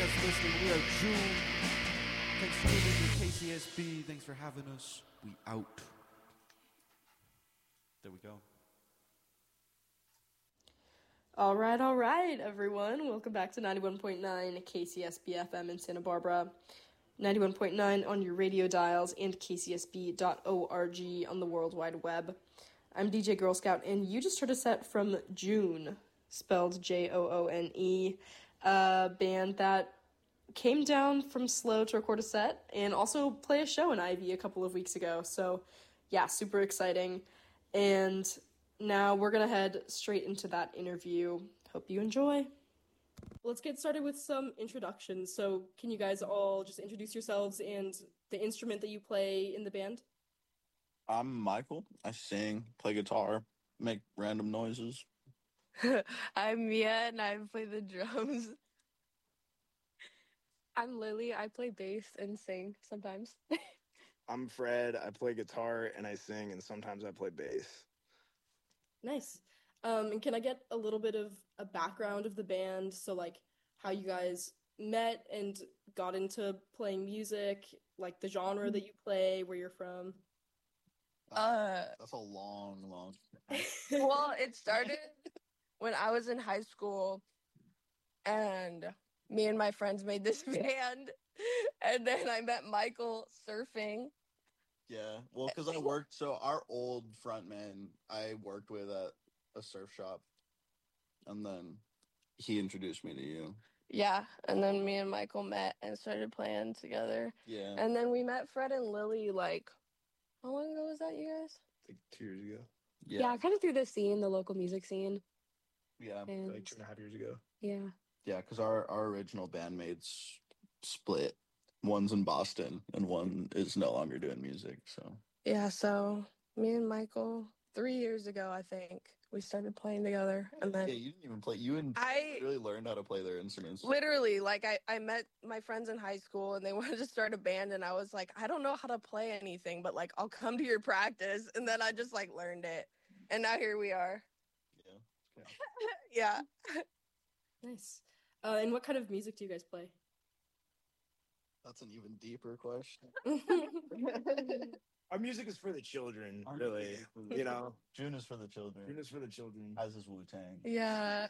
just listening. We are June. Thanks for tuning in KCSB. Thanks for having us. We out. There we go. All right, everyone. Welcome back to 91.9 KCSB FM in Santa Barbara. 91.9 on your radio dials and kcsb.org on the World Wide Web. I'm DJ Girl Scout, and you just heard a set from Joone, spelled Joone, a band that came down from SLO to record a set and also play a show in Ivy a couple of weeks ago. So, yeah, super exciting. And now we're going to head straight into that interview. Hope you enjoy. Let's get started with some introductions. So can you guys all just introduce yourselves and the instrument that you play in the band? I'm Michael. I sing, play guitar, make random noises. I'm Mia, and I play the drums. I'm Lily. I play bass and sing sometimes. I'm Fred. I play guitar and I sing, and sometimes I play bass. Nice. And can I get a little bit of a background of the band? So, like, how you guys met and got into playing music, like the genre that you play, where you're from? That's a long. Well, it started when I was in high school, and me and my friends made this band, and then I met Michael surfing. Yeah, well, because I worked, so our old frontman I worked with at a surf shop, and then he introduced me to you. Yeah, and then me and Michael met and started playing together. Yeah. And then we met Fred and Lily, like, how long ago was that, you guys? Like 2 years ago. Yeah, kind of through the scene, the local music scene. Yeah. And Like 2.5 years ago. yeah. Yeah, because our original bandmates split. One's in Boston, and one is no longer doing music, so. Yeah, so me and Michael, 3 years ago, I think, we started playing together. And then Yeah, you didn't even play. You and I really learned how to play their instruments. literally, like, I met my friends in high school, and they wanted to start a band, and I was like, I don't know how to play anything, but, like, I'll come to your practice. And then I just, like, learned it. And now here we are. Yeah. Yeah. Nice. And what kind of music do you guys play? That's an even deeper question. Our music is for the children, really. You know, Joone is for the children. Joone is for the children. As is Wu-Tang. Yeah.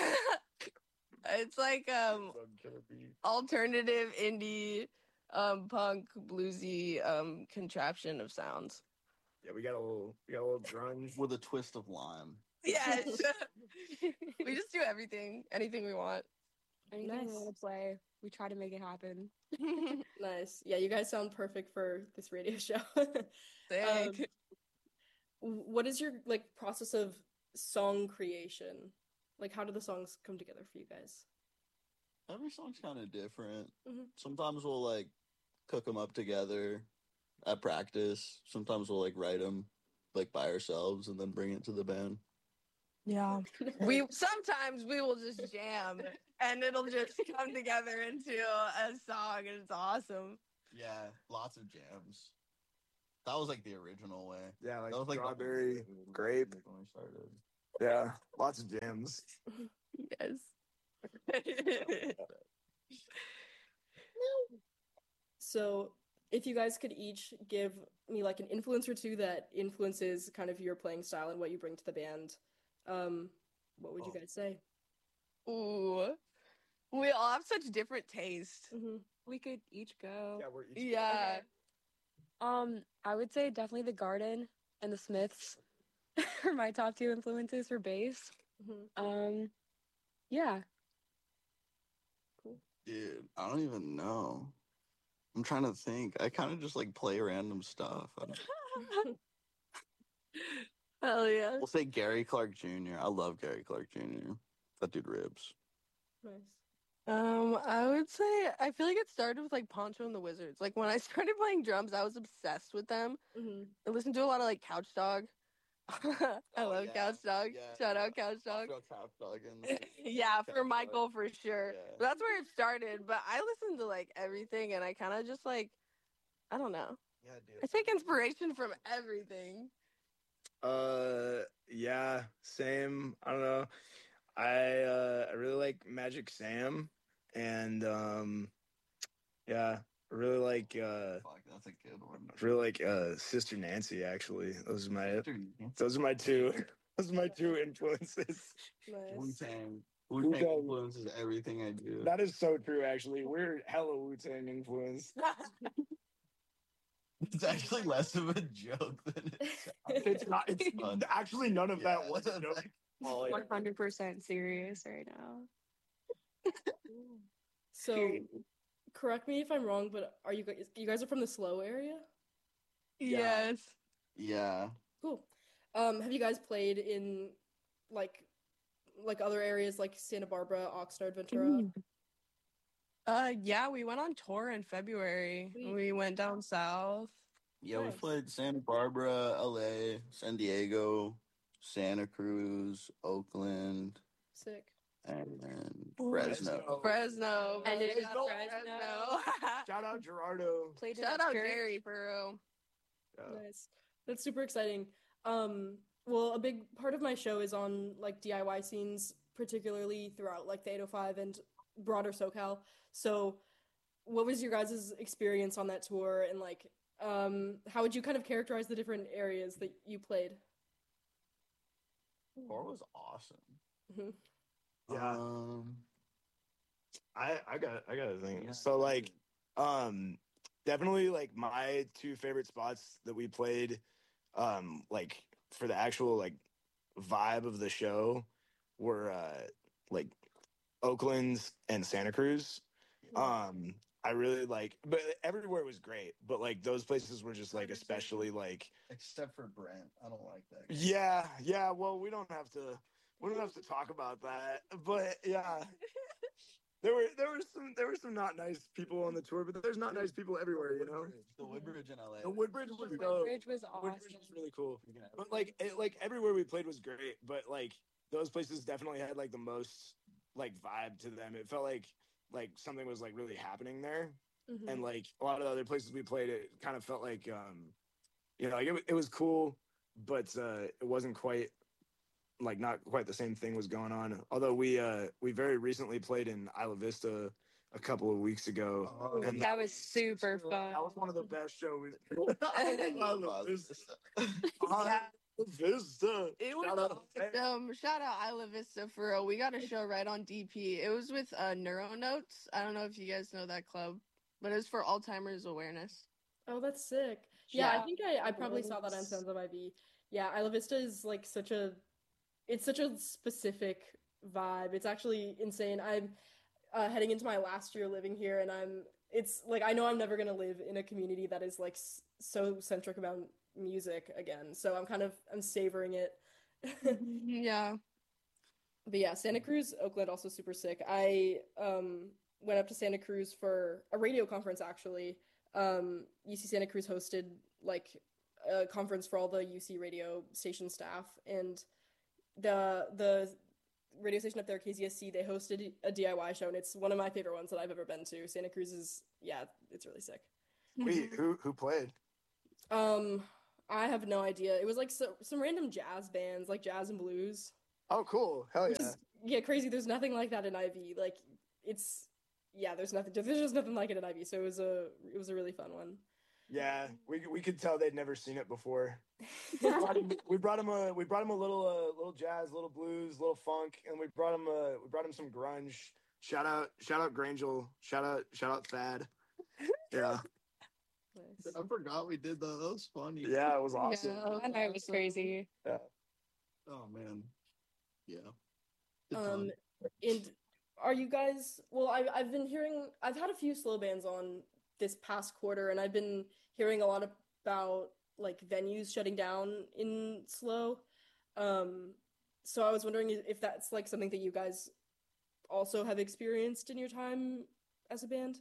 It's like alternative indie punk bluesy contraption of sounds. Yeah, we got a little grunge. With a twist of lime. Yes. We just do everything, anything we want. Anything Nice. we want to play, we try to make it happen. Nice. Yeah, you guys sound perfect for this radio show. Sick. What is your, like, process of song creation? Like, how do the songs come together for you guys? Every song's kind of different. Mhm. Sometimes we'll, like, cook them up together at practice. Sometimes we'll, like, write them, like, by ourselves and then bring it to the band. Yeah. Sometimes we will just jam and it'll just come together into a song, and it's awesome. Yeah, lots of jams. That was, like, the original way. Yeah, like That was, like, strawberry, grape. When we started. Yeah, lots of jams. Yes. So, if you guys could each give me, like, an influence or two that influences kind of your playing style and what you bring to the band, what would you guys say? Ooh. We all have such different tastes. Mm-hmm. We could each go. Yeah, we're each. Yeah. I would say definitely the Garden and the Smiths are my top two influences for bass. Mm-hmm. Yeah. Dude, I don't even know. I'm trying to think. I kind of just, like, play random stuff. Hell yeah. We'll say Gary Clark Jr. I love Gary Clark Jr. That dude rips. Nice. I would say I feel like it started with like Poncho and the Wizards. Like when I started playing drums, I was obsessed with them. Mm-hmm. I listened to a lot of like Couch Dog. I love yeah. Couch Dog. Yeah. Shout out Couch Dog. I'll throw Couch Dog in there. Yeah, for Couch Michael Dog. for sure. Yeah. That's where it started. But I listened to like everything, and I kind of just like, I don't know. Yeah, dude. I take inspiration from everything. Yeah, same. I don't know. I really like Magic Sam and yeah, I really like Fuck, that's a good one. Sister Nancy. Actually, those are my two influences. Nice. Wu-Tang. Wu-Tang. Wu-Tang influences everything I do. That is so true. Actually, we're hella Wu-Tang influenced. It's actually less of a joke than it sounds. It's not. It's fun. actually none of that was a joke. 100% serious right now. So, Period. correct me if I'm wrong, but are you guys are from the Slow area? Yes. Yeah. Cool. Have you guys played in like other areas like Santa Barbara, Oxnard, Ventura? Yeah, we went on tour in February. Sweet. We went down south. Yeah, Nice. we played Santa Barbara, LA, San Diego, Santa Cruz, Oakland, Sick. and then Fresno. Fresno. And it is Shout out Fresno. Shout out Gerardo. Played in Shout a out church. Jerry for real. Nice. That's super exciting. Well, a big part of my show is on like DIY scenes, particularly throughout like the 805 and broader SoCal. So, what was your guys' experience on that tour, and like, how would you kind of characterize the different areas that you played? Tour was awesome. Mhm. Yeah. I got a thing. Yeah. So like definitely like my two favorite spots that we played like for the actual like vibe of the show were like Oakland and Santa Cruz. I really like, but everywhere was great, but like those places were just like especially like Except for Brent. I don't like that guy. yeah, well we don't have to talk about that, but yeah. There were some not nice people on the tour, but there's not nice people everywhere, you know. The Woodbridge in LA. The Woodbridge was The dope. Woodbridge was awesome. Woodbridge was really cool. But like everywhere we played was great, but like those places definitely had like the most like vibe to them. It felt like something was like really happening there. Mhm. And like a lot of the other places we played, it kind of felt like you know, like it was cool, but it wasn't quite like not quite the same thing was going on. Although we very recently played in Isla Vista a couple of weeks ago. Oh, and That was super fun. That was one of the best shows. Isla Vista. Yeah. Vista. It Shout was out. awesome. Shout out Isla Vista for real. We got a show right on DP. It was with Neuronotes. I don't know if you guys know that club, but it was for Alzheimer's awareness. Oh, that's sick. Yeah, I Yeah. think I probably saw that on Sounds of IV. Yeah, Isla Vista is like such a specific vibe. It's actually insane. I'm heading into my last year living here, and it's like I know I'm never gonna live in a community that is like so centric about music again. So I'm savoring it. Yeah. But yeah, Santa Cruz, Oakland, also super sick. I went up to Santa Cruz for a radio conference actually. UC Santa Cruz hosted like a conference for all the UC radio station staff, and the radio station up there, KZSC, they hosted a DIY show, and it's one of my favorite ones that I've ever been to. Santa Cruz is, yeah, it's really sick. Wait, who played? I have no idea. It was like some random jazz bands, like jazz and blues. Oh, cool. Hell Which yeah. is, yeah, crazy. There's nothing like that in Ivy. Like, there's just nothing like it in Ivy. So it was a really fun one. Yeah, we could tell they'd never seen it before. We brought him a little jazz, little blues, little funk, and we brought him some grunge. Shout out Grangel. Shout out Thad. Yeah. Nice. I forgot we did that. That was funny. Yeah, it was awesome. Yeah, I know it was crazy. Yeah. Oh man. Yeah. And are you guys? Well, I've been hearing. I've had a few slow bands on this past quarter, and I've been hearing a lot about like venues shutting down in slow. So I was wondering if that's like something that you guys also have experienced in your time as a band.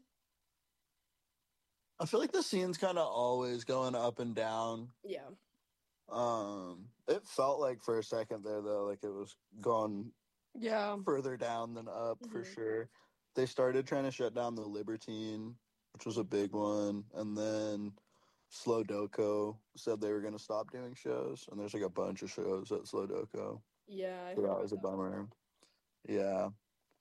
I feel like the scene's kind of always going up and down. Yeah. It felt like for a second there though, like it was going Yeah. further down than up for Mhm. sure. They started trying to shut down the Libertine, which was a big one, and then Slow Doko said they were going to stop doing shows, and there's like a bunch of shows at Slow Doko. Yeah. I So heard that was a about bummer. Yeah.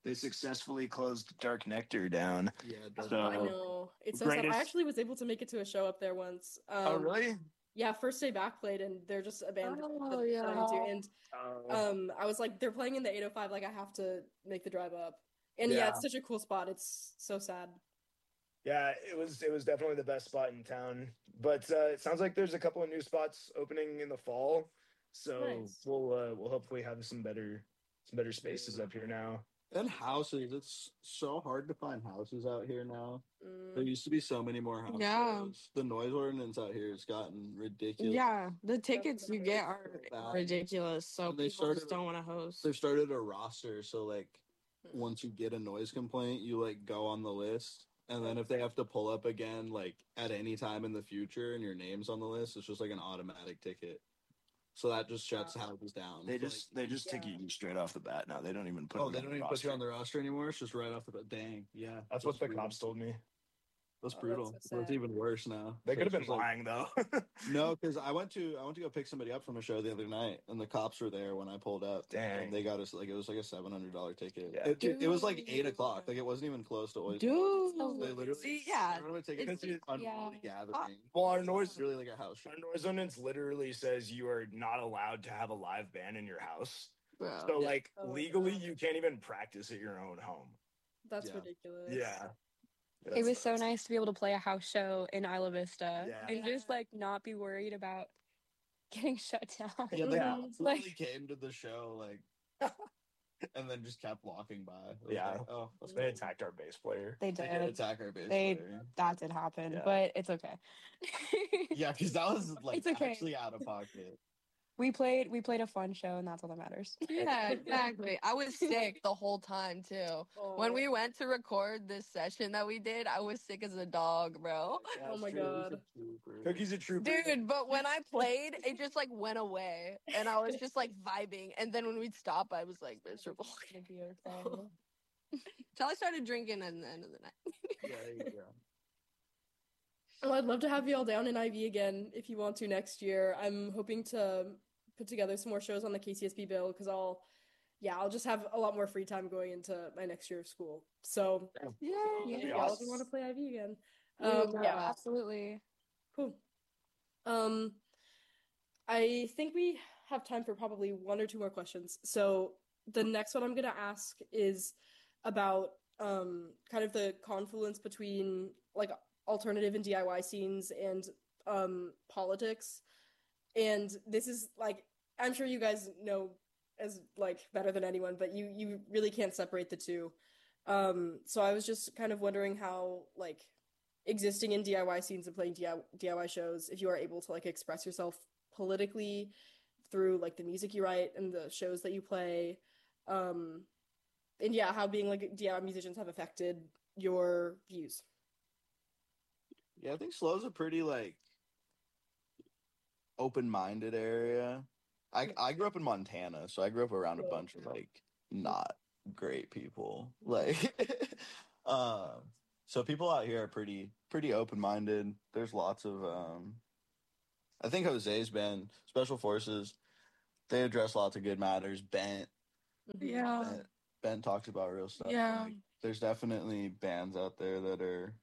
They successfully closed Dark Nectar down. Yeah, that's So- I know. It's so sad. I Greatest- actually was able to make it to a show up there once. Oh, really? Yeah, First Day Back played, and they're just abandoned. Oh, yeah. And Oh. I was like, they're playing in the 805. Like, I have to make the drive up. And yeah, Yeah. it's such a cool spot. It's so sad. Yeah, it was definitely the best spot in town. But it sounds like there's a couple of new spots opening in the fall. So Nice. we'll hopefully have some better spaces up here now. And houses. It's so hard to find houses out here now. Mm. There used to be so many more houses. Yeah. The noise ordinance out here has gotten ridiculous. Yeah, the tickets you get are Bad. ridiculous, so And they people started- just don't want to host. They've started a roster, so like once you get a noise complaint, you like go on the list. And then if they have to pull up again, like at any time in the future and your name's on the list, it's just like an automatic ticket. So that just shuts houses down. They So, just take Yeah. you straight off the bat now. They don't even put. oh, you they on don't the even put you roster. on the roster anymore. It's just right off the bat. Dang, yeah. That's what the brutal. cops told me. That's Oh, brutal. that's so That's sad. even worse now. They So could have it's been just like- lying though. No, because I went to go pick somebody up from a show the other night, and the cops were there when I pulled up. Dang. And they got us like it was like a $700 ticket. Yeah. It was like 8 o'clock. Like it wasn't even close to Oyster. Dude, They literally see, yeah, They take it it's- to an unruly yeah. gathering. Well, our It's noise really like a house show. our noise ordinance literally says you are not allowed to have a live band in your house. bro. So like Oh, legally, God. you can't even practice at your own home. That's Yeah. ridiculous. Yeah. It was so nice to be able to play a house show in Isla Vista Yeah. and just like not be worried about getting shut down. Yeah, they Yeah. absolutely came to the show like, and then just kept walking by. It was Yeah. like, oh, that's They cool. attacked our bass player. They They did. did attack our base. They- player. That did happen, Yeah. but it's okay. Yeah, because that was like It's okay. actually out of pocket. We played a fun show, and that's all that matters. Yeah, exactly. I was sick the whole time too. Oh. When we went to record this session that we did, I was sick as a dog, bro. Oh my God. Cookie's a trooper. Dude, but when I played, it just like went away, and I was just like vibing. And then when we'd stop, I was like miserable It'd be okay. till I started drinking at the end of the night. Yeah, there you go. Well, I'd love to have you all down in IV again if you want to next year. I'm hoping to put together some more shows on the KCSB bill because I'll just have a lot more free time going into my next year of school. So Yeah, That'd be yeah, I'll awesome. want to play IV again. Yeah, absolutely. Cool. I think we have time for probably one or two more questions. So the next one I'm gonna ask is about kind of the confluence between like alternative and DIY scenes and politics. And this is like I'm sure you guys know as like better than anyone, but you really can't separate the two. So I was just kind of wondering how like existing in DIY scenes and playing DIY shows, if you are able to like express yourself politically through like the music you write and the shows that you play, and yeah, how being like DIY musicians have affected your views. Yeah, I think Slow's a pretty like open-minded area. I grew up in Montana, so I grew up around a bunch of like not great people. Like so people out here are pretty open-minded. There's lots of I think Jose's band, Special Forces, they address lots of good matters. Bent Yeah. Bent talks about real stuff. Yeah. Like, there's definitely bands out there that are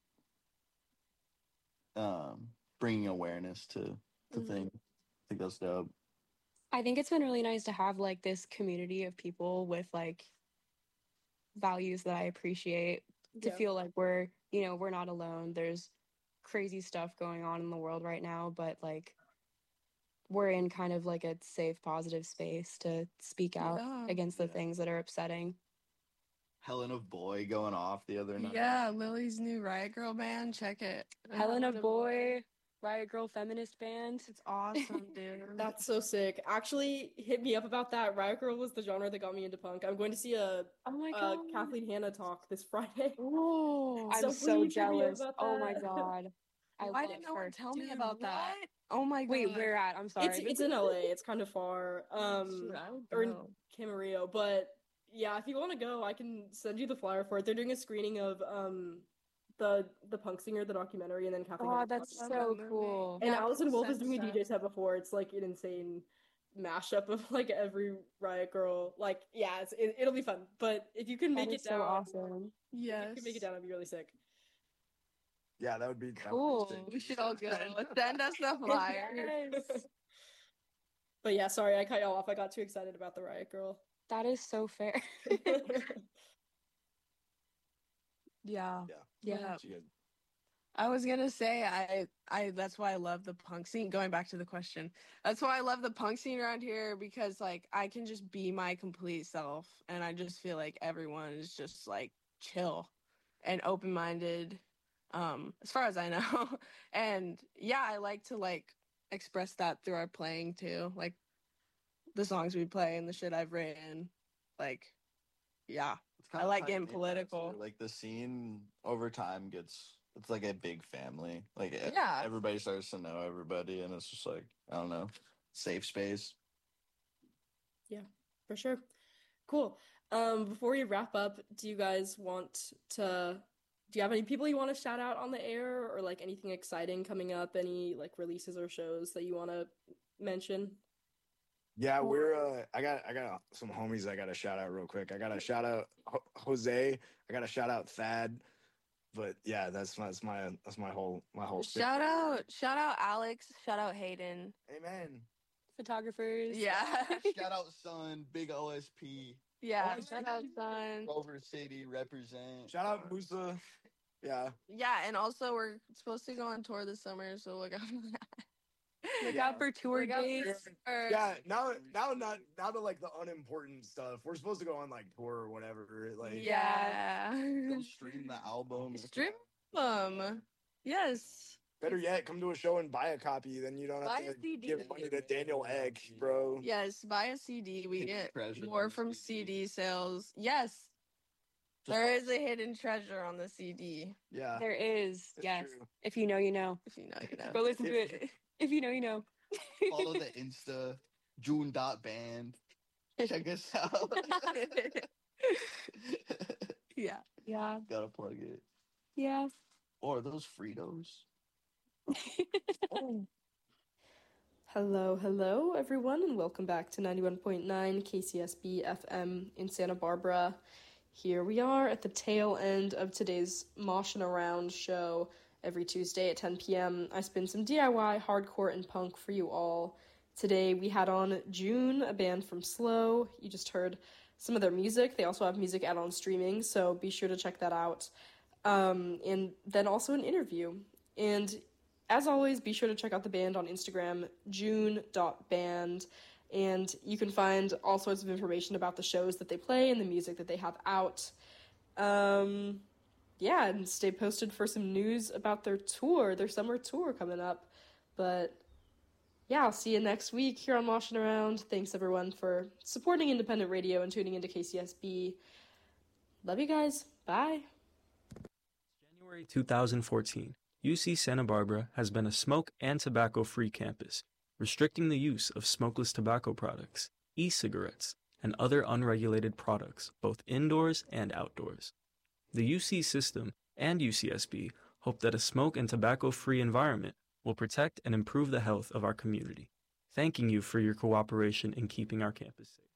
bringing awareness to the Mhm. thing. I think that's dope. I think it's been really nice to have like this community of people with like values that I appreciate to Yeah. feel like we're not alone. There's crazy stuff going on in the world right now, but like we're in kind of like a safe, positive space to speak out Yeah. against the Yeah. things that are upsetting. Helen of Boy going off the other night. Yeah, Lily's new Riot Girl band. Check it. Helena Boy, Riot Girl feminist band. It's awesome, dude. That's so sick. Actually, hit me up about that. Riot Girl was the genre that got me into punk. I'm going to see a Oh my god. Kathleen Hanna talk this Friday. Ooh. I'm So so please hit me up jealous. about Oh my that. god. I Why love didn't no her. one tell me Dude, about that? what? Oh my god. Wait, where at? I'm sorry. It's in LA. It's kind of far. Shoot, I would Or in go. Camarillo, but yeah, if you want to go, I can send you the flyer for it. They're doing a screening of the Punk Singer, the documentary, and then Kathleen Oh, Hanna that's talks. love so that movie. cool. And Yeah, Allison Wolf is send doing a DJ stuff. set before. It's like an insane mashup of like every Riot Girl. Like, yeah, it'll be fun. But if you can make That it is down, so awesome. if you Yes. can make it down, it'd be really sick. Yeah, that would be Cool. sick. We should all go. Send us the flyer. Yes. But yeah, sorry, I cut y'all off. I got too excited about the Riot Girl. That is so fair. Yeah. Yeah. She good. I was gonna say I that's why I love the punk scene. Going back to the question, that's why I love the punk scene around here, because like I can just be my complete self, and I just feel like everyone is just like chill and open minded, as far as I know. And yeah, I like to like express that through our playing too, like the songs we play and the shit I've written. Like, yeah, It's kinda I like tight getting knit, political. actually. Like the scene over time it's like a big family. Like Yeah. everybody starts to know everybody, and it's just like, I don't know, safe space. For sure. Cool. Before we wrap up, do you guys do you have any people you want to shout out on the air, or like anything exciting coming up, any like releases or shows that you want to mention? Yeah, we're I got some homies I got to shout out real quick. I got to shout out Jose. I got to shout out Thad. But yeah, that's my whole spiel. Shout out Alex, shout out Hayden. Amen. Photographers. Yeah. Shout out Sun, big OSP, Yeah, Oh, shout out Sun. Rover City represent. Shout out Musa. Yeah. Yeah, and also we're supposed to go on tour this summer, so look out for that. Look out for tour Look out dates. for- Yeah, now to like the unimportant stuff. We're supposed to go on like tour or whatever. Like Yeah. Go stream the album. Stream them. Yes. better yet, come to a show and buy a copy. Then you don't have Buy a to CD. give money to Daniel Egg, bro. Yes, buy a CD. We Hidden get treasure more on from CD. CD sales. Yes. There is a hidden treasure on the CD. Yeah. There is. It's Yes. true. If you know, you know. If you know, you know. Go listen to it. If you know, you know. Follow the Insta, June.band. Check us out. Yeah. Yeah. Gotta plug it. Yeah. Or those Fritos. Hello, everyone, and welcome back to 91.9 KCSB FM in Santa Barbara. Here we are at the tail end of today's Moshin' Around show. Every Tuesday at 10 p.m., I spin some DIY, hardcore, and punk for you all. Today we had on June, a band from Slow. You just heard some of their music. They also have music out on streaming, so be sure to check that out. And then also an interview. And as always, be sure to check out the band on Instagram, june.band, and you can find all sorts of information about the shows that they play and the music that they have out. Yeah, and stay posted for some news about their summer tour coming up. But yeah, I'll see you next week here on Moshin' Around. Thanks everyone for supporting independent radio and tuning into KCSB. Love you guys. Bye. January 2014, UC Santa Barbara has been a smoke and tobacco-free campus, restricting the use of smokeless tobacco products, e-cigarettes, and other unregulated products, both indoors and outdoors. The UC system and UCSB hope that a smoke and tobacco-free environment will protect and improve the health of our community. Thanking you for your cooperation in keeping our campus safe.